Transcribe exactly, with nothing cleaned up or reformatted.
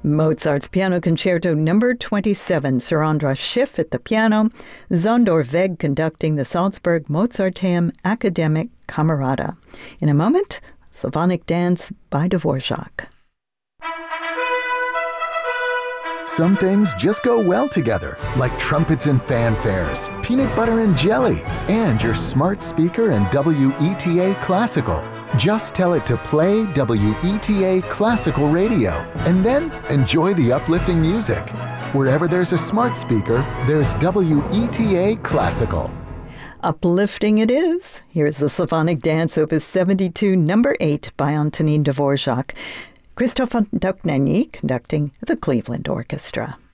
Mozart's Piano Concerto Number twenty-seven, Sir Andras Schiff at the piano, Zondor Weg conducting the Salzburg Mozarteum Academic Camerata. In a moment, Slavonic Dance by Dvorak. Some things just go well together, like trumpets and fanfares, peanut butter and jelly, and your smart speaker and W E T A Classical. Just tell it to play W E T A Classical Radio, and then enjoy the uplifting music. Wherever there's a smart speaker, there's W E T A Classical. Uplifting it is. Here's the Slavonic Dance, Opus seventy-two, number eight, by Antonín Dvorak. Krzysztof Duchnany conducting the Cleveland Orchestra.